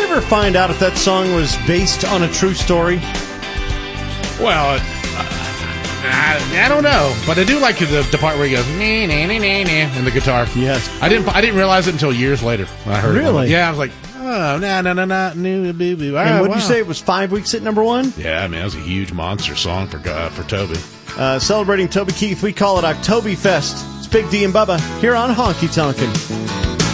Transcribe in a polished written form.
ever find out if that song was based on a true story? Well, I don't know, but I do like the part where he goes nee, nee, nee, nee, nee, and the guitar. Yes, I didn't realize it until years later when I heard it. Really? Yeah, I was like, oh, nah, new boo boo. And what did you say? It was 5 weeks at number one? Yeah, man, it was a huge monster song for Toby. Celebrating Toby Keith, we call it Oktoberfest. It's Big D and Bubba here on Honky Tonkin'.